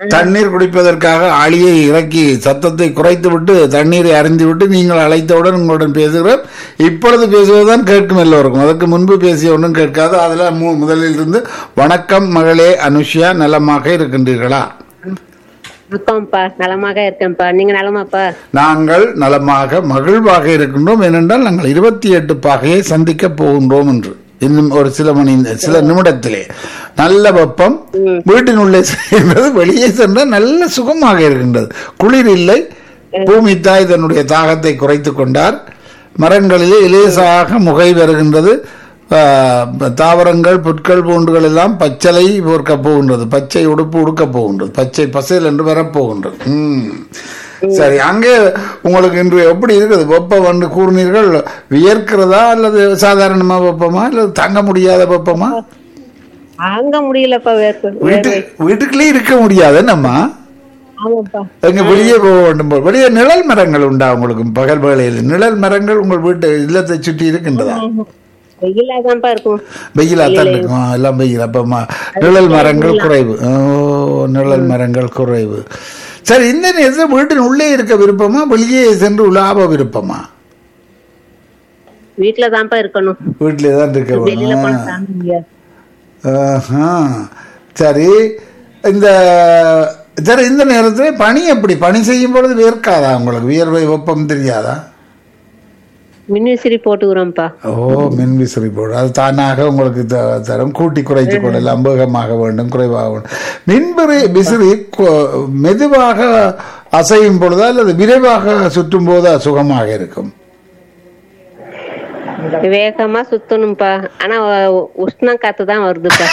தண்ணீர் குடிப்பதற்காக ஆளியை இறக்கி சத்தத்தை குறைத்து விட்டு தண்ணீரை அருந்தி விட்டு நீங்கள் அழைத்தவுடன் உங்களுடன் பேசுகிறோம். இப்பொழுது பேசுவதுதான் கேட்கும் எல்லோருக்கும். அதற்கு முன்பு பேசிய ஒன்றும் கேட்காது. அதில் முதலில் இருந்து வணக்கம் மகளே அனுஷியா, நலமாக இருக்கின்றீர்களா? வணக்கம்ப்பா, நலமாக இருக்கேன்ப்பா. நீங்க நலமாப்பா? நாங்கள் நலமாக மகிழ்வாக இருக்கின்றோம். ஏனென்றால் நாங்கள் 28 பாகையை சந்திக்க போகின்றோம் என்று இன்னும் ஒரு சில நிமிடத்திலே. நல்ல வெப்பம், வீட்டினுள்ளே சென்றது, வெளியே சென்றால் நல்ல சுகமாக இருக்கின்றது. குளிர் இல்லை. பூமி தாய் தன்னுடைய தாகத்தை குறைத்து கொண்டார். மரங்களிலே இலேசாக முகை வருகின்றது. தாவரங்கள் புட்கள் பூண்டுகள் எல்லாம் பச்சளை போர்க்க போகின்றது. பச்சை உடுப்பு உடுக்கப் போகின்றது. பச்சை பசையில் என்று வரப்போகின்றது. சரி, அங்கே உங்களுக்கு இன்று எப்படி இருக்குது வெப்பம் என்று கூறினீர்கள்? வியர்க்கிறதா அல்லது சாதாரணமா வெப்பமா அல்லது தாங்க முடியாத வெப்பமா? தாங்க முடியலப்பா. வீட்டுக்குள்ளே இருக்க முடியாது நம்ம. எங்க வெளியே போக வேண்டும். வெளியே நிழல் மரங்கள் உண்டா உங்களுக்கு? பகல் வேளையில் நிழல் மரங்கள் உங்கள் வீட்டு இல்லத்தை சுற்றி இருக்கின்றதா? வெயிலாதான் இருக்கும். வெயிலாத்தான் இருக்கும். எல்லாம் வெயில். அப்ப நிழல் மரங்கள் குறைவு. நிழல் மரங்கள் குறைவு. சரி, இந்த நேரத்தில் வீட்டின் உள்ளே இருக்க விருப்பமா வெளியே சென்று உலாவ விருப்பமா? வீட்டுல தான்ப்பா இருக்கணும். வீட்டிலே தான் இருக்க. சரி, இந்த நேரத்தில் பனி எப்படி? பனி செய்யும் பொழுது வேர்க்காதா உங்களுக்கு? வியர்வை வெப்பம் தெரியாதா? மின்விசிறி போட்டுக்கிறோம்ப்பா. மின்விசிறி போடு. அது தானாக உங்களுக்கு தரும். கூட்டி குறைத்து கொள்ளலாம். வேகமாக வேண்டும், குறைவாக வேண்டும். விசிறி மெதுவாக அசையும் பொழுதா அல்லது விரைவாக சுற்றும் போது சுகமாக இருக்கும்? வேகமா சுத்தணும்ப்பா. ஆனா உஷ்ணம் காத்துதான் வருதுப்பா.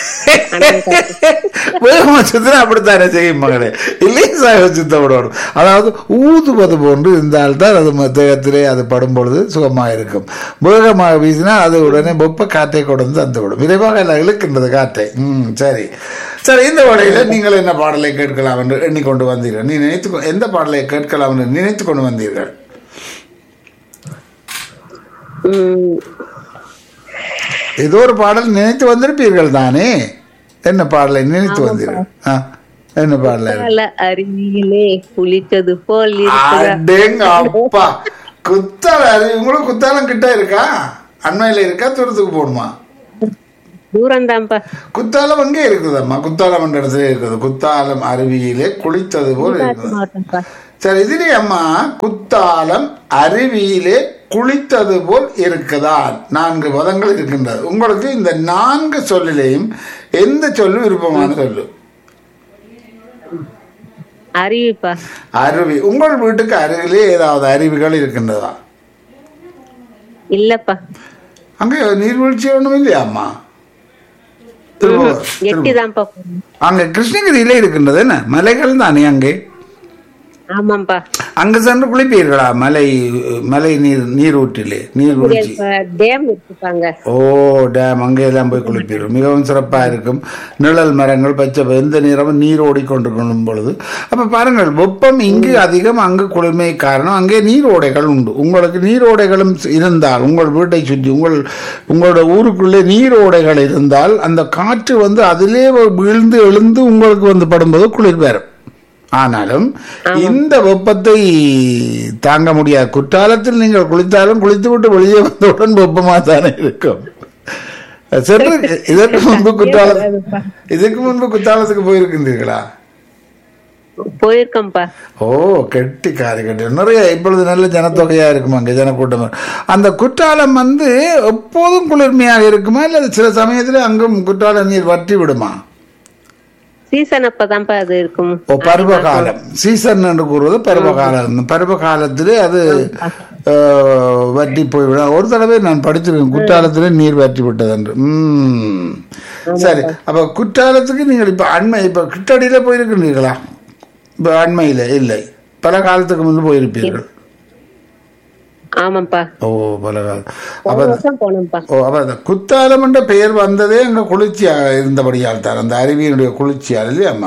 வேகமா சுத்தினா அப்படித்தானே செய்யும் மகளே. இல்லையே சுத்த விடணும். அதாவது ஊதுவது போன்று இருந்தால்தான் அது தேகத்திலே அது படும் பொழுது சுகமாக இருக்கும். வேகமாக வீசினா அது உடனே வெப்ப காற்றை கொண்டு தந்து விடும். விரைவாக எல்லாம் இழுக்கின்றது காற்றை. சரி சரி, இந்த வழியில நீங்கள் என்ன பாடலை கேட்கலாம் என்று எண்ணிக்கொண்டு வந்தீர்கள்? நீ எந்த பாடலை கேட்கலாம் என்று நினைத்து கொண்டு வந்தீர்கள்? ஏதோ ஒரு பாடல் நினைத்து வந்திருப்பீர்கள் தானே? என்ன பாடலை நினைத்து வந்தீர்கள்? என்ன பாடல? அருவியிலே குளித்தது போல் அப்பா, குத்தால அருவி உங்களுக்கு குத்தாலம் கிட்ட இருக்கா? அண்மையில இருக்கா? தூரத்துக்கு போகணுமா? தூரம் தான்ப்பா. குத்தாலம் அங்கே இருக்குதம்மா. குத்தாலம் என்ற இடத்துல இருக்குது. குத்தாலம் அருவியிலே குளித்தது போல் இருக்குது. சரி, இதுலயே அம்மா குத்தாலம் அருவியிலே குளித்தது போல் இருக்குதா? 4 பதங்கள் இருக்கின்றது. உங்களுக்கு இந்த 4 சொல்லிலேயும் எந்த சொல்லு விருப்பமான சொல்லு? அருவிப்பா. அருவி. உங்கள் வீட்டுக்கு அருகிலே ஏதாவது அருவிகள் இருக்கின்றதா? இல்லப்பா. அங்க நீர்வீழ்ச்சி ஒண்ணும் இல்லையா அம்மா? அங்க கிருஷ்ணகிரியில இருக்கின்றது. என்ன மலைகள் தானே அங்கே? ஆமாம்பா. அங்க சென்று குளிப்பீர்களா? மலை நீரூற்றிலே நீர்வீழ்ச்சி டேம் இருப்பாங்க. டேம் அங்கே எல்லாம் போய் குளிப்பீர்கள். மிகவும் சிறப்பா இருக்கும். நிழல் மரங்கள் பச்சை எந்த நேரமும் நீர் ஓடிக்கொண்டிருக்கும் பொழுது. அப்ப பாருங்கள், வெப்பம் இங்கு அதிகம், அங்கு குளிர்மை காரணம். அங்கே நீரோடைகள் உண்டு. உங்களுக்கு நீரோடைகளும் இருந்தால் உங்கள் வீட்டை சுற்றி உங்களோட ஊருக்குள்ளே நீரோடைகள் இருந்தால் அந்த காற்று அதிலே வீழ்ந்து எழுந்து உங்களுக்கு படும்போது குளிர் பெறும். ஆனாலும் இந்த வெப்பத்தை தாங்க முடியாது. குற்றாலத்தில் நீங்கள் குளித்தாலும் குளித்து விட்டு வெளியே வந்தவுடன் வெப்பமா தானே இருக்கும். இதற்கு முன்பு குற்றாலத்துக்கு போயிருக்கின்றீர்களா? போயிருக்கோம்ப்பா. கெட்டிக்காரி நிறைய. இப்பொழுது நல்ல ஜனத்தொகையா இருக்குமா அங்க? ஜனக்கூட்டம். அந்த குற்றாலம் எப்போதும் குளிர்மையாக இருக்குமா இல்ல சில சமயத்துல அங்கும் குற்றால நீர் வற்றி விடுமா? சீசன் அப்பதான்ப்பா அது இருக்கும். பருவகாலம். சீசன் என்று கூறுவது பருவகாலம். பருவகாலத்திலே அது வற்றி போய்விடும். ஒரு தடவை நான் படிச்சிருக்கேன், குற்றாலத்திலே நீர் வற்றி விட்டது என்று. சரி, அப்ப குற்றாலத்துக்கு நீங்கள் இப்ப கிட்டடியில போயிருக்கிறீர்களா? இப்ப அண்மையில இல்லை, பல காலத்துக்கு முன்பு போயிருப்பீர்கள். ஆமாப்பா. பல காலம். அப்ப குத்தாலம் என்ற பெயர் வந்ததே அங்க குளிர்ச்சியா இருந்தபடியால் தான், அந்த அருவியினுடைய குளிர்ச்சியால் இல்லையாம்மா?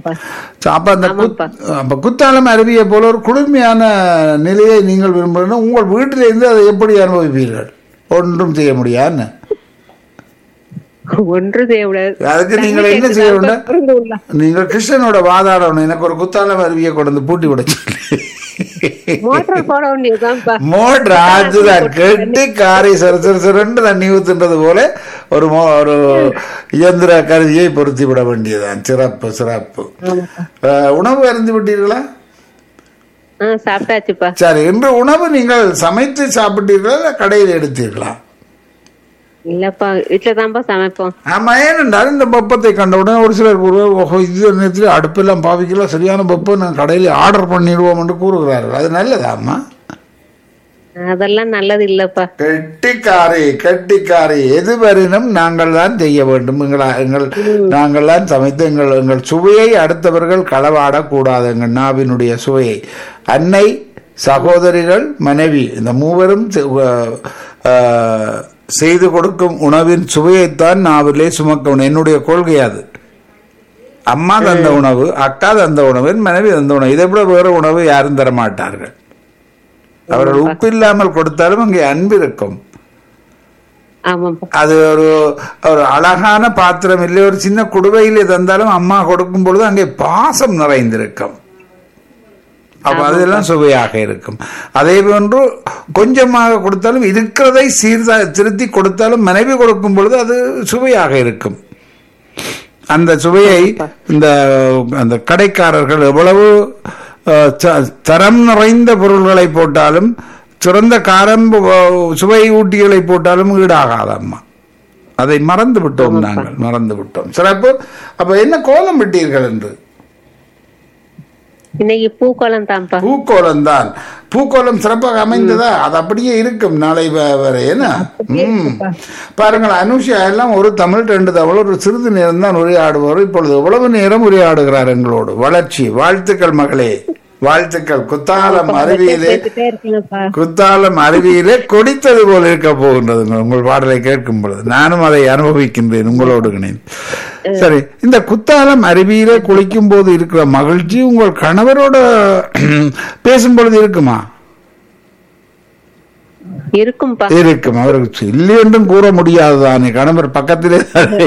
அப்ப குத்தாலம் அருவியை போல ஒரு குளிர்மையான நிலையை நீங்கள் விரும்புகிறீங்க. உங்கள் வீட்டில இருந்து அதை எப்படி அனுபவிப்பீர்கள்? ஒன்றும் செய்ய முடியாது. ஒன்று செய்யக்கூடாது. அதுக்கு நீங்கள் என்ன செய்ய வேண்டும்? நீங்கள் கிருஷ்ணனோட வாதாடணும். எனக்கு ஒரு குத்தாலம் அருவியை கொண்டு வந்து பூட்டி விட சொல்லி மோட்டர் போட வேண்டியதுதான்ப்பா. மோட்டர் அதுதான் கெட்டி காரை சரசரண்டு தண்ணி ஊத்துன்றது போல ஒரு இயந்திர கருவியை பொருத்தி விட வேண்டியதுதான். சிறப்பு சிறப்பு. உணவு அருந்து விட்டீர்களா? சாப்பிட்டாச்சுப்பா. சரி, இன்று உணவு நீங்கள் சமைத்து சாப்பிட்டீர்களா இல்ல கடையில் எடுத்தீர்களா? இல்லப்பா, வீட்டுல தான்ப்பா சமைப்போம். ஆமா, ஏனென்றால் இந்த பப்பத்தை கண்டவுடனே ஒரு சிலர் இது நேரத்தில் அடுப்பெல்லாம் பாவிக்கலாம், சரியான பப்பம் நான் கடையில் ஆர்டர் பண்ணிடுவோம் என்று கூறுகிறார்கள். அது நல்லதாம்மா? அதெல்லாம் நல்லது இல்லப்பா. கெட்டிக்காரி கெட்டிக்காரி. எது வரினும் நாங்கள் தான் செய்ய வேண்டும். நாங்கள் தான் சமைத்து எங்கள் சுவையை அடுத்தவர்கள் களவாடக்கூடாது. எங்கள் நாவினுடைய சுவையை அன்னை, சகோதரிகள், மனைவி இந்த மூவரும் செய்து கொடுக்கும் உணவின் சுவையைத்தான் நாவிலே சுமக்கணும். என்னுடைய கொள்கை அது. அம்மா தந்த உணவு, அக்கா தந்த உணவு, மனைவி தந்த உணவு, இதை விட வேறு உணவு யாரும் தர மாட்டார்கள். அவர்கள் உப்பு இல்லாமல் கொடுத்தாலும் அங்கே அன்பு இருக்கும். அது ஒரு அழகான பாத்திரம் இல்லை, ஒரு சின்ன குடுவையிலே தந்தாலும் அம்மா கொடுக்கும் பொழுது அங்கே பாசம் நிறைந்திருக்கும். அப்ப அதெல்லாம் சுவையாக இருக்கும். அதே போன்று கொஞ்சமாக கொடுத்தாலும் இருக்கிறதை திருத்தி கொடுத்தாலும் மனைவி கொடுக்கும் பொழுது அது சுவையாக இருக்கும். அந்த சுவையை அந்த கடைக்காரர்கள் எவ்வளவு தரம் நிறைந்த பொருள்களை போட்டாலும், சிறந்த காரம் சுவை ஊட்டிகளை போட்டாலும் ஈடாகாத அம்மா. அதை மறந்து விட்டோம், நாங்கள் மறந்து விட்டோம். சிறப்பு. அப்ப என்ன கோலம் விட்டீர்கள் என்று? இன்னைக்கு பூக்கோலம் தான்ப்பா. பூக்கோலம் தான். பூக்கோலம் சிறப்பாக அமைந்ததா? அது அப்படியே இருக்கும் நாளை வரை. என்ன பாருங்கள், அனுஷா எல்லாம் ஒரு தமிழ் 2 தமிழ், ஒரு சிறிது நேரம் தான் உரையாடுவார். இப்பொழுது எவ்வளவு நேரம் உரையாடுகிறார் எங்களோடு. வளர்ச்சி. வாழ்த்துக்கள் மகளே, வாழ்த்துக்கள். குத்தாலம் அருவியிலே கொடித்தது போல இருக்க போகின்றது உங்கள் பாடலை கேட்கும் பொழுது. நானும் அதை அனுபவிக்கின்றேன் உங்களோடு இணைந்து. சரி, இந்த குத்தாலம் அருவியிலே குளிக்கும் போது இருக்கிற மகிழ்ச்சி உங்கள் கணவரோட பேசும் பொழுது இருக்குமா? இருக்கும். அவருக்கு இல்லை என்றும் கூற முடியாதுதானே. கணவர் பக்கத்திலே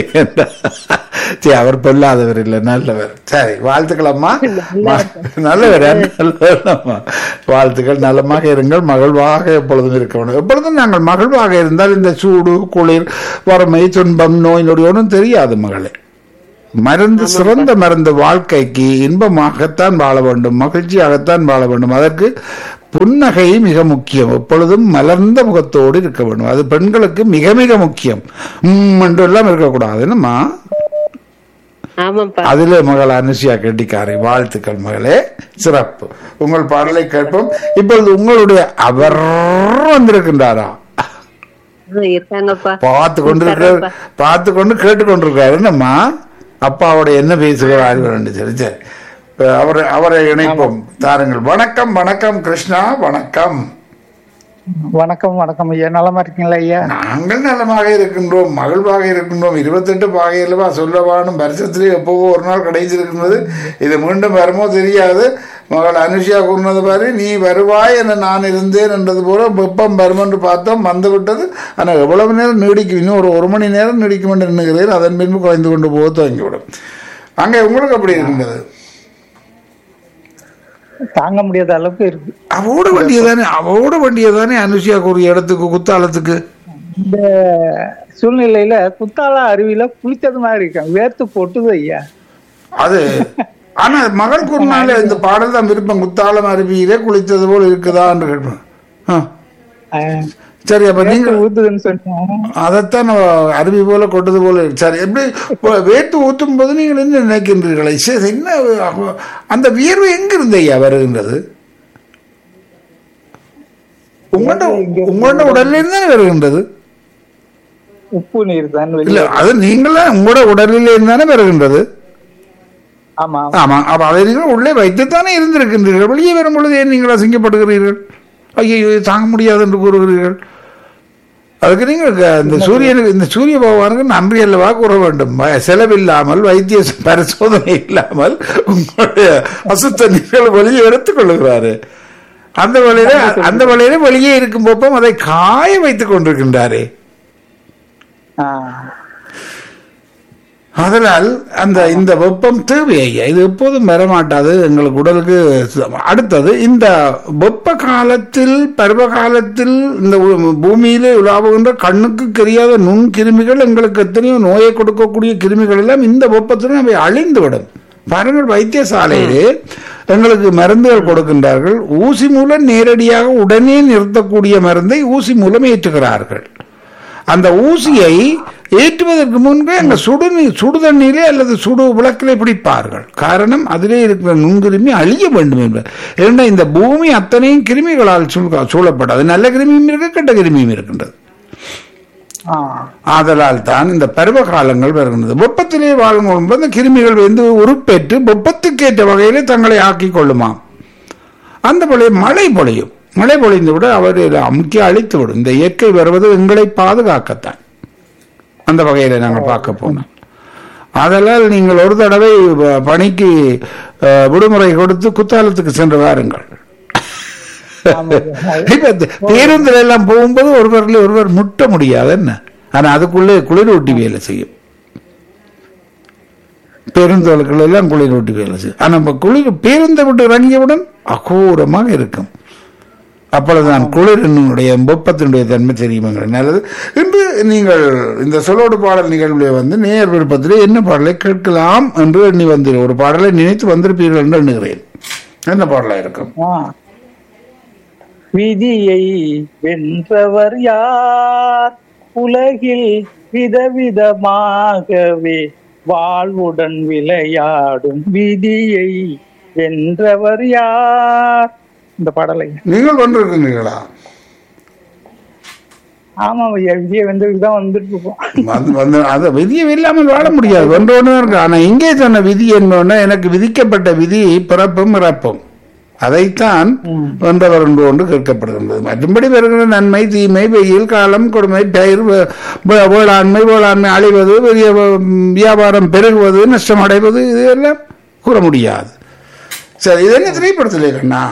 அவர் பொல்லாதவர் இல்லை, நல்லவர். சரி, வாழ்த்துக்கள் அம்மா. நல்லவர், நல்லவர்மா. வாழ்த்துக்கள். நலமாக இருங்கள், மகிழ்வாக எப்பொழுதும் இருக்க வேண்டும். எப்பொழுதும் நாங்கள் மகிழ்வாக இருந்தால் இந்த சூடு, குளிர், வறுமை, துன்பம், நோய் நொடி ஒன்றும் தெரியாது மகளே. மருந்து, சிறந்த மருந்து வாழ்க்கைக்கு இன்பமாகத்தான் வாழ வேண்டும், மகிழ்ச்சியாகத்தான் வாழ வேண்டும். அதற்கு புன்னகை மிக முக்கியம். எப்பொழுதும் மலர்ந்த முகத்தோடு இருக்க வேண்டும். அது பெண்களுக்கு மிக மிக முக்கியம். என்று எல்லாம் இருக்கக்கூடாது. என்னம்மா? அதிலே மகள் அனுஷியா கெட்டிக்காரை. வாழ்த்துக்கள் மகளே, சிறப்பு. உங்கள் பாடலை கேட்போம். இப்பொழுது உங்களுடைய அவர் வந்திருக்கின்றாரா? பார்த்து கொண்டு கேட்டுக்கொண்டிருக்காரு. என்னம்மா அப்பாவோட என்ன பேசுகிறார்கள்? சரி சரி, அவரை இணைப்போம். தாருங்கள். வணக்கம். வணக்கம் கிருஷ்ணா. வணக்கம். வணக்கம். வணக்கம் ஐயா, நலமா இருக்கீங்களா ஐயா? நாங்கள் நலமாக இருக்கின்றோம், மகிழ்வாக இருக்கின்றோம். 28 பாகையிலவா சொல்லவானும் வருஷத்திலே எப்போவோ ஒரு நாள் கிடைச்சிருக்கின்றது. இது மீண்டும் வருமோ தெரியாது. மகள் அனுஷியா கூறினது பாரு, நீ வருவாய் என நான் இருந்தேன் என்றது போல வெப்பம் வரும் என்று பார்த்தோம், வந்து விட்டது. ஆனால் எவ்வளவு நேரம் நீடிக்கும்? இன்னும் ஒரு மணி நேரம் நீடிக்கும் என்று எண்ணுகிறேன். அதன் பின்பு குறைந்து கொண்டு போக துவங்கிவிடும். அங்கே உங்களுக்கு அப்படி இருக்கின்றது? தாங்க முடியாத அளவுக்கு இருக்கு. அவோட வண்டியதானே அனுஷியா கூறிய இடத்துக்கு, குத்தாலத்துக்கு. இந்த சூழ்நிலையில குத்தால அருவியில குளித்தது மாதிரி இருக்காங்க, வேர்த்து போட்டுது ஐயா. அது ஆனா மகள் கூறினாலே இந்த பாடல் தான் விருப்பம். குத்தாலம் அருவியிலே குளித்தது போல இருக்குதா என்று கேட்பேன். சரி, அப்ப நீங்க அதைத்தான் அருவி போல கொட்டது போல. சரி, எப்படி வேட்டு ஊற்றும் போது நீங்கள் என்ன நினைக்கின்றீர்களே? என்ன அந்த வியர்வு எங்கிருந்து ஐயா வருகின்றது? உங்களோட உடல்ல இருந்து தானே வருகின்றது. உப்பு நீர் தான். இல்ல, அது நீங்களா உங்களோட உடலில் இருந்தானே வருகின்றது. ஆமா ஆமா. அப்ப அதை நீங்கள் உள்ளே வைத்துத்தானே இருந்திருக்கின்றீர்கள். வெளியே வரும் பொழுது ஏன் நீங்கள் அசிங்கப்படுகிறீர்கள்? ஐயோ தாங்க முடியாது என்று கூறுகிறீர்கள். அதுக்கு நீங்கள் இந்த சூரிய பகவானுக்கு நன்றி அல்லவா கூற வேண்டும். செலவில்லாமல், வைத்திய பரிசோதனை இல்லாமல் உங்களுடைய அசுத்த நீர்கள் வெளியே எடுத்துக் கொள்ளுகிறாரு. அந்த வழியில வெளியே இருக்கும் போப்பம் அதை காய வைத்துக் கொண்டிருக்கின்றாரே. அதனால் இந்த வெப்பம் தேவை ஐயா, இது எப்போதும் வரமாட்டாது எங்களுக்கு உடலுக்கு. அடுத்தது இந்த வெப்ப காலத்தில் பருவ காலத்தில் இந்த பூமியிலே உலாவுகின்ற கண்ணுக்கு தெரியாத நுண் கிருமிகள், எங்களுக்கு எத்தனையோ நோயை கொடுக்கக்கூடிய கிருமிகள் எல்லாம் இந்த வெப்பத்துடன் அவை அழிந்துவிடும். பாருங்கள், வைத்தியசாலையிலே எங்களுக்கு மருந்துகள் கொடுக்கின்றார்கள். ஊசி மூலம் நேரடியாக உடனே நிறுத்தக்கூடிய மருந்தை ஊசி மூலம் ஏற்றுகிறார்கள். அந்த ஊசியை ஏற்றுவதற்கு முன்பே அங்க சுடு தண்ணீரே அல்லது சுடு விளக்கிலே பிடிப்பார்கள். காரணம், அதிலே இருக்கிற நுண்கிருமி அழிய வேண்டும் என்பது. ஏன்னா இந்த பூமி அத்தனையும் கிருமிகளால் சூழப்பட்டது. நல்ல கிருமியும் இருக்கு, கெட்ட கிருமியும் இருக்கின்றது. ஆதலால் தான் இந்த பருவ காலங்கள் வருகின்றது. வெப்பத்திலே வாழும் அந்த கிருமிகள் வந்து உருப்பெற்று வெப்பத்துக்கேற்ற வகையிலே தங்களை ஆக்கிக் கொள்ளுமாம். அந்த மழை பொழியும். மழை பொழிந்து விட அவர் முக்கிய அழித்து விடும். இந்த இயற்கை வருவது எங்களை பாதுகாக்கத்தான். அந்த வகையில நாங்கள் பார்க்க போனோம். அதனால் நீங்கள் ஒரு தடவை பணிக்கு விடுமுறை கொடுத்து குத்தாலத்துக்கு சென்று வாருங்கள். பேருந்தில் எல்லாம் போகும்போது ஒருவர் முட்ட முடியாது என்ன, ஆனா அதுக்குள்ளே குளிர் ஊட்டி வேலை செய்யும். பேருந்துகள் எல்லாம் குளிர் ஊட்டி வேலை செய்யும். ஆனா பேருந்தை விட்டு இறங்கியவுடன் அகோரமாக இருக்கும். அப்பொழுதுதான் குளிர் என்னுடைய வெப்பத்தினுடைய தன்மை தெரியும். நல்லது. இன்று நீங்கள் இந்த சொல்லோடு பாடல் நிகழ்வுல வந்து நேர் விருப்பத்திலே என்ன பாடலை கேட்கலாம் என்று எண்ணி வந்து ஒரு பாடலை நினைத்து வந்திருப்பீர்கள் என்று எண்ணுகிறேன். என்ன பாடலா இருக்கும்? விதியை வென்றவர் யார், உலகில் விதவிதமாகவே வாழ்வுடன் விளையாடும் விதியை வென்றவர் யார். இந்த பாடலை நீங்கள் கொண்டிருக்கிறீர்களா? ஆமா ஐயா, விதியை வென்றதுதான் வந்துட்டு இருக்கோம். விதியை இல்லாமல் வாழ முடியாது. ஒன்று இருக்கு. ஆனா இங்கே சொன்ன விதி என்ன, எனக்கு விதிக்கப்பட்ட விதி பிறப்பும் இறப்பும், அதைத்தான் வென்றவர் என்று ஒன்று கேட்கப்படுகின்றது. மற்றும்படி வருகிற நன்மை தீமை வெயில் காலம் கொடுமை பயிர் வேளாண்மை அழிவது பெரிய வியாபாரம் பெருகுவது நஷ்டம் அடைவது இதெல்லாம் கூற முடியாது. சரி, இது என்ன திரைப்படத்தில் கண்ணா?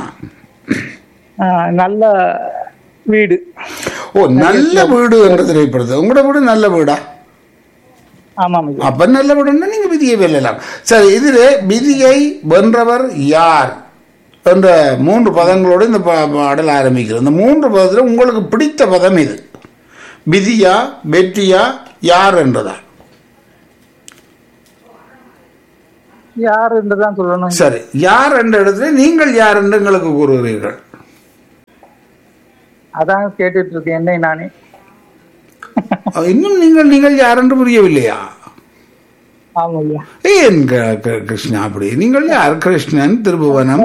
நல்ல வீடு. ஓ, நல்ல வீடு என்ற திரைப்படத்தில். உங்களோட வீடு நல்ல வீடா? ஆமாம். அப்ப நல்ல வீடுன்னா நீங்க விதியை வெல்லலாம். சரி, இதிலே விதியை வென்றவர் யார் என்ற 3 பதங்களோடு இந்த பாடல் ஆரம்பிக்கிறது. இந்த 3 பதத்தில் உங்களுக்கு பிடித்த பதம் இது. விதியா, வெற்றியா, யார் என்றதா? யார் என்றுதான் சொல்லணும். சரி, யார் என்ற இடத்துல நீங்கள் யார் என்று எங்களுக்கு கூறுகிறீர்கள். அதான் கேட்டுட்டு இருக்கேன் என்னை நானே. இன்னும் நீங்கள் யார் என்று புரியவில்லையா? ஏன் கிருஷ்ணா அப்படி? நீங்கள் யார்? கிருஷ்ணன் திருபுவனம்.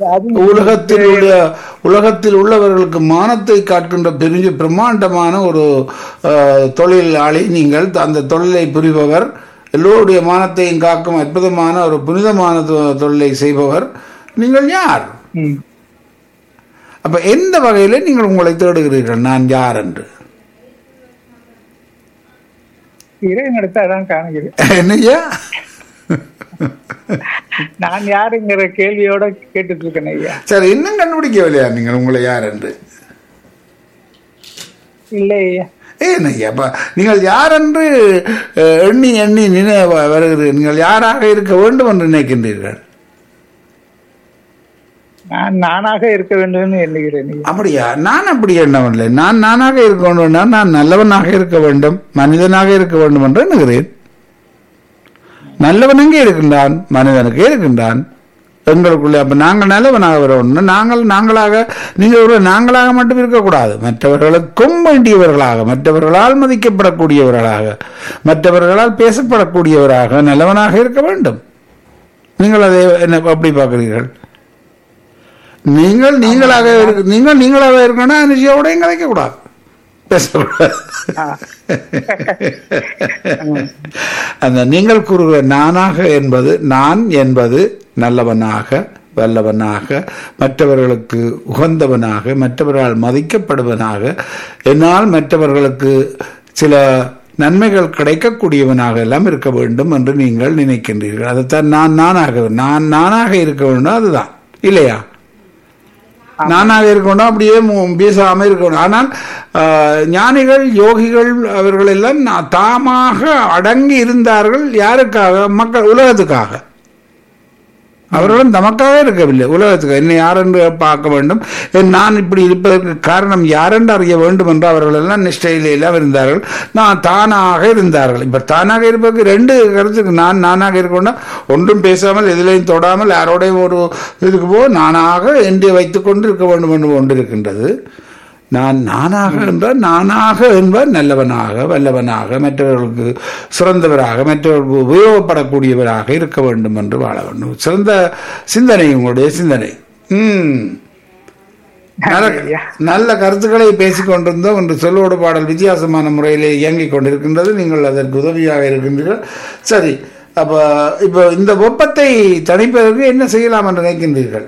உலகத்தில் உள்ளவர்களுக்கு மானத்தை காட்டுகின்ற பெரிய பிரம்மாண்டமான ஒரு தொழிலாளி நீங்கள். அந்த தொழிலை புரிபவர், எல்லோருடைய மானத்தையும் காக்கும் அற்புதமான ஒரு புனிதமான தொழிலை செய்பவர். நீங்கள் யார்? அப்ப எந்த வகையில நீங்கள் உங்களை தேடுகிறீர்கள் நான் யார் என்று? என்னையா நான் யாருங்கிற கேள்வியோட கேட்டுட்டு இருக்கேன் ஐயா. சரி, இன்னும் கண்டுபிடிக்கவில்லையா நீங்கள் உங்களை யார் என்று? இல்லையா. ஏனையா, நீங்கள் யார் என்று எண்ணி எண்ணி வருகிறீர்கள். நீங்கள் யாராக இருக்க வேண்டும் என்று நினைக்கின்றீர்கள்? நான் நானாக இருக்க வேண்டும் எண்ணுகிறேன். அப்படியா? நான் அப்படி எண்ணவில்லை. நான் நானாக இருக்க வேண்டும், நான் நல்லவனாக இருக்க வேண்டும், மனிதனாக இருக்க வேண்டும் என்று எண்ணுகிறேன். நல்லவன் எங்கே இருக்கின்றான்? மனிதனுக்கே இருக்கின்றான் எங்களுக்குள்ளே. அப்ப நாங்கள் நல்லவனாக வரணும். நாங்களாக நீங்கள் நாங்களாக மட்டும் இருக்கக்கூடாது, மற்றவர்களுக்கும் வேண்டியவர்களாக, மற்றவர்களால் மதிக்கப்படக்கூடியவர்களாக, மற்றவர்களால் பேசப்படக்கூடியவராக நல்லவனாக இருக்க வேண்டும். நீங்கள் அதை என்ன அப்படி பார்க்கிறீர்கள்? நீங்களாக இருக்கணும். அனுஷியோடையும் கலைக்க கூடாது, பேசக்கூடாது. அந்த நீங்கள் கூறுகிற நானாக என்பது, நான் என்பது நல்லவனாக, வல்லவனாக, மற்றவர்களுக்கு உகந்தவனாக, மற்றவர்களால் மதிக்கப்படுவனாக, என்னால் மற்றவர்களுக்கு சில நன்மைகள் கிடைக்கக்கூடியவனாக எல்லாம் இருக்க வேண்டும் என்று நீங்கள் நினைக்கின்றீர்கள். அதைத்தான் நான் நானாக இருக்க வேண்டும். அதுதான் இல்லையா? நானாக இருக்கணும், அப்படியே பேசாம இருக்கணும். ஆனால் ஞானிகள் யோகிகள் அவர்கள் எல்லாம் தாமாக அடங்கி இருந்தார்கள். யாருக்காக? மக்கள், உலகத்துக்காக. அவர்களும் தமக்காக இருக்கவில்லை, உலகத்துக்கு என்னை யார் என்று பார்க்க வேண்டும், நான் இப்படி இருப்பதற்கு காரணம் யாரென்று அறிய வேண்டும் என்று அவர்கள் எல்லாம் நிஷ்டையிலாம் இருந்தார்கள். நான் தானாக இருந்தார்கள். இப்ப தானாக இருப்பதற்கு ரெண்டு கருத்துக்கு, நானாக இருக்கணும், ஒன்றும் பேசாமல் எதிலையும் தொடாமல் யாரோடையும் ஒரு இதுக்கு நானாக என்று வைத்துக் கொண்டு இருக்க வேண்டும் என்று ஒன்று இருக்கின்றது. நானாக என்றால் நானாக என்பார் நல்லவனாக, வல்லவனாக, மற்றவர்களுக்கு சிறந்தவராக, மற்றவர்களுக்கு உபயோகப்படக்கூடியவராக இருக்க வேண்டும் என்று வாழ வேண்டும். சிறந்த சிந்தனை உங்களுடைய சிந்தனை. நல்ல கருத்துக்களை பேசிக் கொண்டிருந்தோம் என்று சொல்லோடு பாடல் வித்தியாசமான முறையிலே இயங்கிக் கொண்டிருக்கின்றது. நீங்கள் அதற்கு உதவியாக இருக்கின்றீர்கள். சரி, அப்ப இப்ப இந்த வெப்பத்தை தணிப்பதற்கு என்ன செய்யலாம் என்று நினைக்கின்றீர்கள்?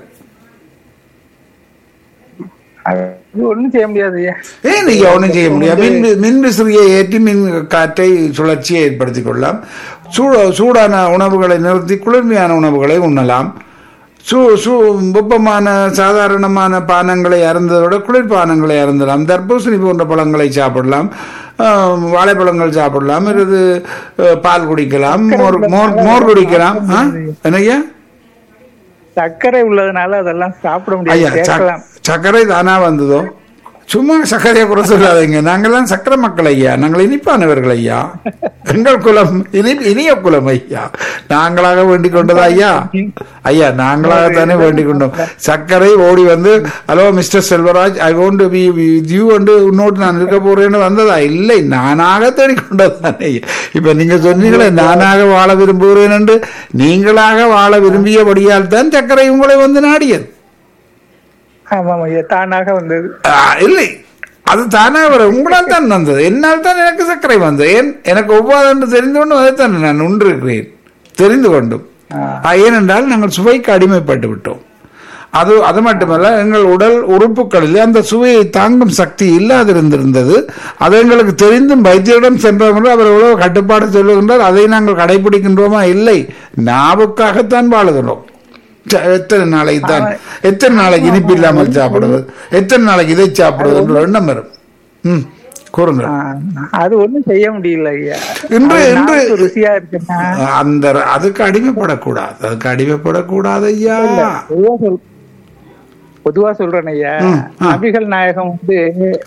ஒன்னும் செய்ய முடியாது. ஏன் நீங்க ஒன்றும் செய்ய முடியாது? மின் விசிறியை ஏற்றி மின் காற்றை சுழற்சியை ஏற்படுத்திக் கொள்ளலாம். சூடான உணவுகளை நிறுத்தி குளிர்மையான உணவுகளை உண்ணலாம். வெப்பமான சாதாரணமான பானங்களை அருந்ததோட குளிர்பானங்களை அருந்தலாம். தர்பூசணி போன்ற பழங்களை சாப்பிடலாம், வாழைப்பழங்கள் சாப்பிடலாம், இது பால் குடிக்கலாம், மோர் குடிக்கலாம். என்னையா? சர்க்கரை உள்ளதுனால அதெல்லாம் சாப்பிட முடியாது. சர்க்கரை தானா வந்ததோ? சும்மா சர்க்கரையை குறை சொல்லாதீங்க. நாங்கெல்லாம் சக்கரை மக்கள் ஐயா, நாங்கள் இனிப்பானவர்கள் ஐயா. எங்கள் குலம் இனிய குலம் ஐயா. நாங்களாக வேண்டிக் கொண்டதா ஐயா? ஐயா நாங்களாகத்தானே வேண்டிக் கொண்டோம். சர்க்கரை ஓடி வந்து, hello mister Selvaraj, I want to be with you என்று உன்னோட்டு நான் இருக்க போறேன்னு வந்ததா? இல்லை, நானாக தேடிக்கொண்டதானே. இப்ப நீங்க சொன்னீங்களே நானாக வாழ விரும்புகிறேன் என்று, நீங்களாக வாழ விரும்பியபடியால் தான் சர்க்கரை உங்களை வந்து நாடியது. தானாக வந்தது இல்லை, அது தானாக வர உங்களால் தான் வந்தது. என்னால் தான் எனக்கு சர்க்கரை வந்தது. ஏன் எனக்கு ஒவ்வாது என்று தெரிந்து கொண்டும் அதைத்தான் நான் உண்டிருக்கிறேன், தெரிந்து கொண்டும். ஏனென்றால் நாங்கள் சுவைக்கு அடிமைப்பட்டு விட்டோம். அது மட்டுமல்ல, எங்கள் உடல் உறுப்புகளில் அந்த சுவையை தாங்கும் சக்தி இல்லாதிருந்திருந்தது. அது எங்களுக்கு தெரிந்தும் வைத்தியரிடம் சென்றவர்கள் அவர் எவ்வளவு கட்டுப்பாடு சொல்லுகின்றார், அதை நாங்கள் கடைபிடிக்கின்றோமா? இல்லை, நாவுக்காகத்தான் வாழுகிறோம். எத்தனை நாளைக்கு தான், எத்தனை நாளைக்கு இனிப்பு இல்லாமல் சாப்பிடுவது, எத்தனை நாளைக்கு இதை சாப்பிடுவது என்ற எண்ணம் வரும். கூறுங்க. அது ஒண்ணும் செய்ய முடியல இன்று ருசியா இருக்குன்னா அந்த அதுக்கு அடிமைப்படக்கூடாது, அதுக்கு அடிமைப்படக்கூடாது ஐயா. பொதுவா சொல்றேன் ஐயா, நபிகள் நாயகம் வந்து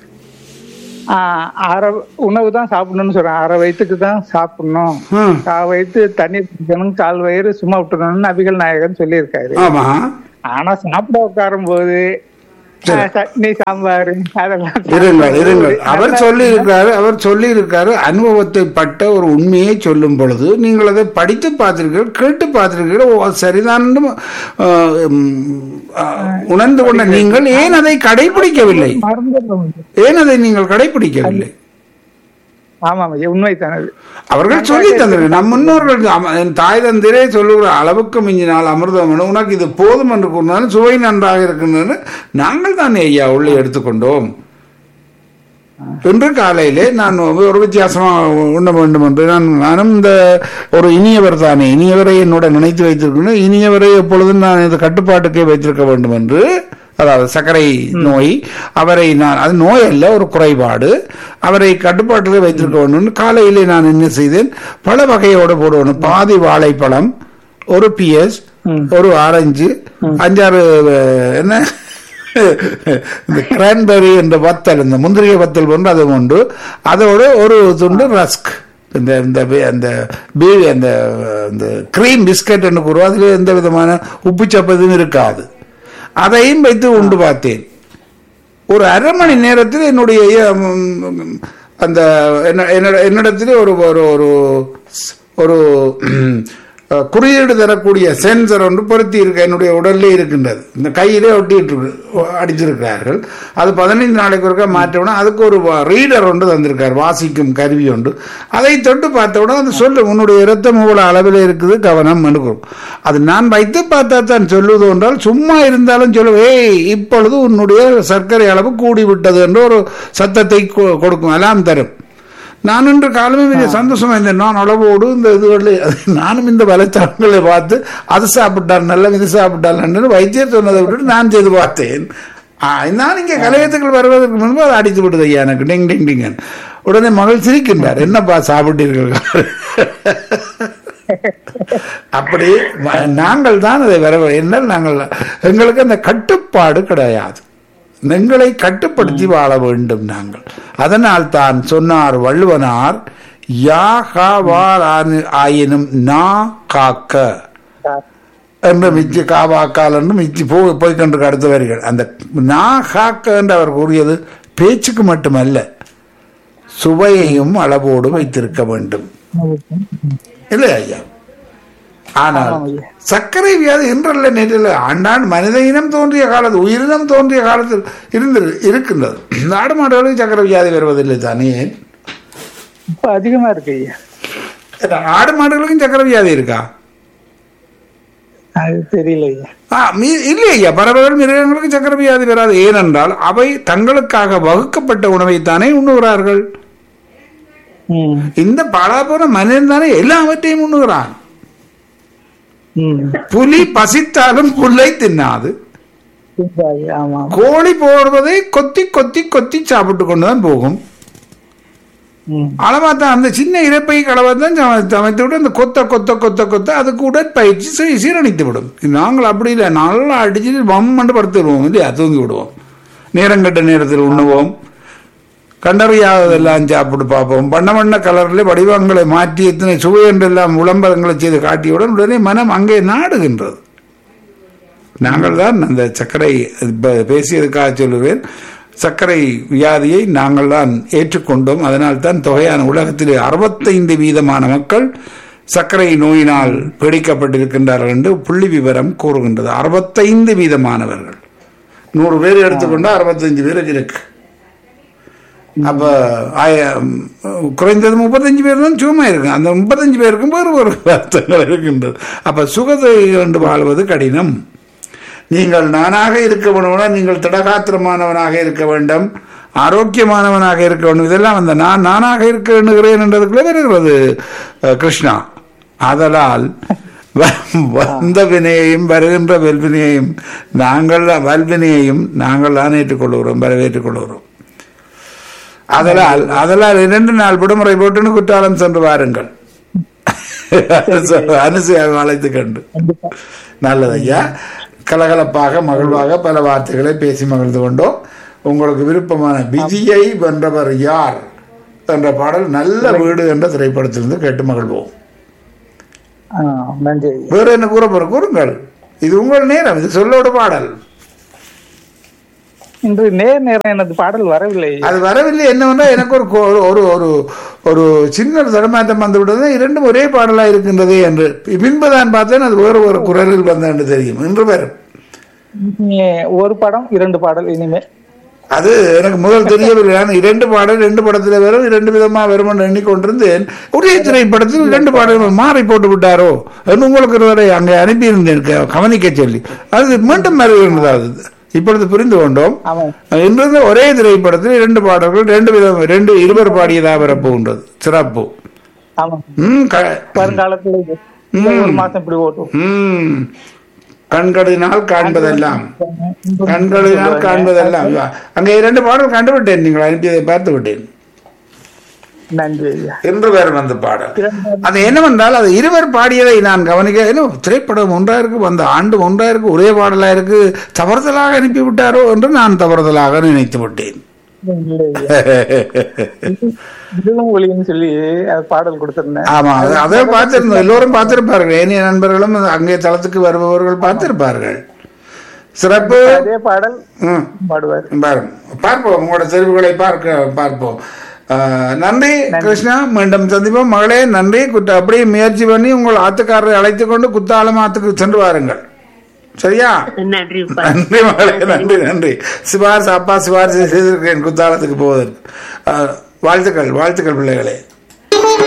உணவு தான் சாப்பிடணும்னு சொல்றேன். அரை வயிற்றுக்கு தான் சாப்பிடணும், கால் வயிற்று தண்ணீர் குடிக்கணும், கால் வயிறு சும்மா விட்டுறணும்னு நபிகள் நாயகன் சொல்லியிருக்காரு. ஆனா சாப்பிட உட்காரும் போது சட்னி சாம்பார் இருங்கள். அவர் சொல்லி இருக்காரு அனுபவத்தை பட்ட ஒரு உண்மையை சொல்லும் பொழுது நீங்கள் அதை படித்து பார்த்திருக்கீர்கள், கேட்டு பார்த்திருக்கீர்கள், சரிதான் உணர்ந்து கொண்ட நீங்கள் ஏன் அதை கடைபிடிக்கவில்லை? ஏன் அதை நீங்கள் கடைபிடிக்கவில்லை? அவர்கள் சொல்லி தந்தார்கள். நம் முன்னோர்கள், என் தாய் தந்திரே சொல்லுகிற அளவுக்கு மிஞ்சினால் அமிர்தம், உனக்கு இது போதும் என்று கூறினாலும் சுவை நன்றாக இருக்கின்றது நாங்கள் தானே ஐயா உள்ளே எடுத்துக்கொண்டோம். இன்று காலையிலே நான் ஒரு வித்தியாசமா உண்ண வேண்டும் என்று நானும் இந்த ஒரு இனியவர் தானே, இனியவரை என்னோட நினைத்து வைத்திருக்கணும், இனியவரை எப்பொழுதும் நான் இந்த கட்டுப்பாட்டுக்கே வைத்திருக்க வேண்டும் என்று, அதாவது சர்க்கரை நோய், அவரை நான், அது நோய் அல்ல, ஒரு குறைபாடு, அவரை கட்டுப்பாட்டிலே வைத்திருக்க வேண்டும். காலையிலே நான் என்ன செய்தேன், பல வகையோடு போடுவேன். பாதி வாழைப்பழம், ஒரு பிஎஸ், ஒரு ஆரஞ்சு, 5-6 என்ன இந்த கிரான்பெரி என்ற வத்தல், இந்த முந்திரிய வத்தல் போன்று அது உண்டு. அதோடு ஒரு துண்டு ரஸ்க், இந்த கிரீம் பிஸ்கட் என்று கூறுவோம், அதுல எந்த விதமான உப்பு சப்பதும் இருக்காது. அதையும் வைத்து உண்டு பார்த்தேன். ஒரு அரை மணி நேரத்தில் என்னுடைய அந்த என்னிடத்திலே ஒரு குறியீடு தரக்கூடிய சென்சர் ஒன்று பொருத்தி இருக்க என்னுடைய உடல்லே இருக்கின்றது. இந்த கையிலே ஒட்டிட்டு அடிச்சிருக்கிறார்கள். அது 15 நாளைக்கு ஒருக்கா மாற்றவுடன் அதுக்கு ஒரு ரீடர் ஒன்று தந்திருக்கார், வாசிக்கும் கருவி ஒன்று. அதை தொட்டு பார்த்தவுடன் அது சொல்லும், உன்னுடைய இரத்தம் இவ்வளவு அளவில் இருக்குது, கவனம் அனுக்கும். அது நான் வைத்து பார்த்தா தான் சொல்லுவது என்றால், சும்மா இருந்தாலும் சொல்லுவே, இப்பொழுது உன்னுடைய சர்க்கரை அளவு கூடிவிட்டது என்று ஒரு சத்தத்தை கொடுக்கும், எல்லாம் தரும். நான் இன்று காலமே சந்தோஷமா இருந்தேன். நான் அளவோடு இந்த இதுகளில் நானும் இந்த வலைத்தளங்களை பார்த்து அது சாப்பிட்டால் நல்ல, இது சாப்பிட்டால் நல்ல வைத்தியர் சொன்னதை விட்டு நான் செய்து பார்த்தேன். நான் இங்கே கலையத்துக்குள் வருவதற்கு முன்பு அதை அடித்து விடுது ஐயா எனக்கு டிங் டிங் டிங். உடனே மகள் சிரிக்கின்றார், என்னப்பா சாப்பிட்டீர்கள்? அப்படி நாங்கள் தான் அதை வர என்ன, நாங்கள் எங்களுக்கு அந்த கட்டுப்பாடு கிடையாது, எங்களை கட்டுப்படுத்தி வாழ வேண்டும் நாங்கள். அதனால் தான் சொன்னார் வள்ளுவனார், யாகாவார் ஆயினும் நா காக்க என்று மிச்சி காவாக்கால் என்று மிச்சி போய்கொண்டு அடுத்த வரிகள். அந்த நா காக்க என்று அவர் கூறியது பேச்சுக்கு மட்டுமல்ல, சுவையையும் அளவோடு வைத்திருக்க வேண்டும் இல்லை ஐயா? ஆனால் சர்க்கரை வியாதி என்றல்ல நேற்றில் ஆண்டாண்டு மனித இனம் தோன்றிய காலத்தில், உயிரினம் தோன்றிய காலத்தில் இருக்கின்றது. இந்த ஆடு மாடுகளுக்கு சர்க்கரை வியாதி வருவதில்லை தானே? அதிகமா இருக்கு ஐயா. ஆடு மாடுகளுக்கும் சர்க்கரை வியாதி இருக்கா? அது தெரியல ஐயா. இல்லை ஐயா, பறவைகள் மிருகங்களுக்கு சர்க்கரை வியாதி வராது. ஏனென்றால் அவை தங்களுக்காக வகுக்கப்பட்ட உணவைத்தானே உண்ணுகிறார்கள். இந்த பாலாபுர மனிதன் தானே எல்லாவற்றையும் உண்ணுகிறான். புலி பசித்தாலும் புல்லை தின்னாது, கோழி போடுவதை கொத்தி கொத்தி கொத்தி சாப்பிட்டு கொண்டுதான் போகும். அளவாத்தான் அந்த சின்ன இறப்பை களவாத்தான் சமைத்து விட்டு அந்த கொத்த கொத்த கொத்த கொத்த அதுக்கு உடற்பயிற்சி சீரணித்து விடும். நாங்கள் அப்படி இல்லை, நல்லா அடிச்சுட்டு வம்மண்டு படுத்துடுவோம் இல்லையா, தூங்கி விடுவோம். நேரம் கட்ட நேரத்தில் உண்ணுவோம், கண்டறியாததெல்லாம் சாப்பிட்டு பார்ப்போம். வண்ண வண்ண கலர்ல வடிவங்களை மாற்றி எத்தனை சுவை என்றெல்லாம் விளம்பரங்களை செய்து காட்டியவுடன் உடனே மனம் அங்கே நாடுகின்றது. நாங்கள் தான் அந்த சர்க்கரை பேசியதுக்காக சொல்லுவேன், சர்க்கரை வியாதியை நாங்கள் தான் ஏற்றுக்கொண்டோம். அதனால் தான் தொகையான உலகத்திலே 65% மக்கள் சர்க்கரை நோயினால் பீடிக்கப்பட்டிருக்கின்றார்கள் என்று புள்ளி விவரம் கூறுகின்றது. 65%. 100 பேர் எடுத்துக்கொண்டா 65 பேருக்கு இருக்கு. அப்ப குறைந்தது 35 பேர் தான் சும்மா இருக்கு. அந்த 35 பேருக்கும் வேறு ஒரு அர்த்தங்கள் இருக்கின்றது. அப்ப சுகத்தை கண்டு வாழ்வது கடினம். நீங்கள் நானாக இருக்க வேண்டும்னா நீங்கள் திடகாத்திரமானவனாக இருக்க வேண்டும், ஆரோக்கியமானவனாக இருக்க வேண்டும். இதெல்லாம் அந்த நானாக இருக்க எண்ணுகிறேன் என்றதுக்குள்ளே வருகிறது கிருஷ்ணா. அதனால் வந்த வினையையும் வருகின்ற வல்வினையையும் வல்வினையையும் நாங்கள் தான் ஏற்றுக்கொள்கிறோம், வரவேற்றுக் கொள்கிறோம். அதனால் 2 நாள் விடுமுறை போட்டுன்னு குற்றாலம் சென்று வாருங்கள், அனுசையாக அழைத்து கண்டு. நல்லது ஐயா. கலகலப்பாக மகிழ்வாக பல வார்த்தைகளை பேசி மகிழ்ந்து கொண்டோம். உங்களுக்கு விருப்பமான விதியை வென்றவர் யார் என்ற பாடல் நல்ல வீடு என்ற திரைப்படத்திலிருந்து கேட்டு மகிழ்வோம். வேற என்ன கூறுங்கள், இது உங்கள் நேரம், இது சொல்லோட பாடல். இன்று நேரம் எனது பாடல் வரவில்லை. அது வரவில்லை என்னவென்றா எனக்கு ஒரு சின்ன தடமாற்றம் வந்து விட்டது. 2 ஒரே பாடலா இருக்கின்றது என்று பின்புதான் பார்த்தேன், அது வேறு ஒரு குரலில் வந்த என்று தெரியும். இன்று வரும் ஒரு படம் 2 பாடல் இனிமே அது எனக்கு முதல் தெரியவில்லை. 2 பாடல் 2 படத்துல வரும், 2 விதமா வரும் என்று எண்ணிக்கொண்டிருந்தேன். ஒரே திரைப்படத்தில் 2 பாடல்கள் மாறி போட்டு விட்டாரோ என்று உங்களுக்கு ஒருவரை அங்கே அனுப்பியிருந்தேன் கவனிக்க சொல்லி. அது மீண்டும் வருகின்றது. இப்பொழுது புரிந்து கொண்டோம். இன்றது ஒரே திரைப்படத்தில் 2 பாடல்கள் 2 விதம் 2 இருவர் பாடியதாக வரப்போகின்றது. சிறப்பு. கண்களினால் காண்பதெல்லாம் அங்கே 2 பாடல் கண்டுவிட்டேன், நீங்கள் அனுப்பியதை பார்த்து விட்டேன். என்று வேறு வந்த பாடல் அது என்னவென்றால் அது இருவர் பாடியதை நான் கவனிக்க, திரைப்படம் ஒன்றா இருக்கு, வந்த ஆண்டு ஒன்றா இருக்கு, ஒரே பாடலா இருக்கு, தவறுதலாக அனுப்பி விட்டாரோ என்று நான் தவறுதலாக நினைத்து விட்டேன். சொல்லி பாடல் கொடுத்திருந்தேன். ஆமா, அதை பார்த்திருந்தோம், எல்லோரும் பார்த்திருப்பார்கள், ஏனைய நண்பர்களும் அங்கே தளத்துக்கு வருபவர்கள் பார்த்திருப்பார்கள். சிறப்பு. அதே பாடல் பாடுவார். பார்ப்போம், உங்களோட தெரிவுகளை பார்ப்போம். நன்றி கிருஷ்ணா, மீண்டும் சந்திப்போம். மகளே நன்றி. அப்படியே முயற்சி பண்ணி உங்கள் ஆத்துக்காரரை அழைத்துக் கொண்டு குத்தாலம் ஆத்துக்கு சென்று வாருங்கள், சரியா? நன்றி மகளே, நன்றி நன்றி. சிபாரிசு அப்பா சிபாரிசு செய்திருக்கேன் குத்தாலத்துக்கு போவதற்கு. வாழ்த்துக்கள் பிள்ளைகளே.